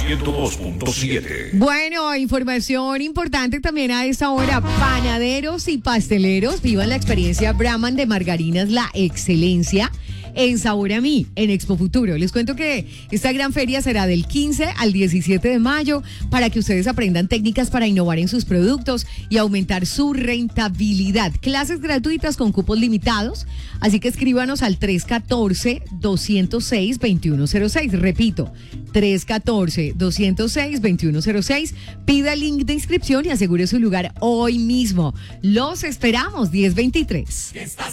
102.7. Bueno, información importante también a esta hora. Panaderos y pasteleros, vivan la experiencia Brahman de margarinas, la excelencia en Sabor a Mí, en Expo Futuro. Les cuento que esta gran feria será del 15 al 17 de mayo para que ustedes aprendan técnicas para innovar en sus productos y aumentar su rentabilidad. Clases gratuitas con cupos limitados, así que escríbanos al 314-206-2106. Repito, 314-206-2106. Pida el link de inscripción y asegure su lugar hoy mismo. Los esperamos, 1023.